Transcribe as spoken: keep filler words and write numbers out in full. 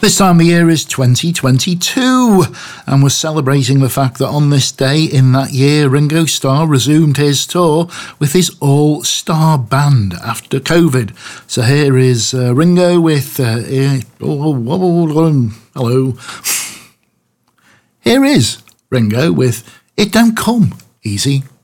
This time of year is twenty twenty-two, and we're celebrating the fact that on this day in that year, Ringo Starr resumed his tour with his all-star band after COVID. So here is uh, Ringo with... Uh, uh, oh, oh, oh, hello. Here is Ringo with It Don't Come Easy.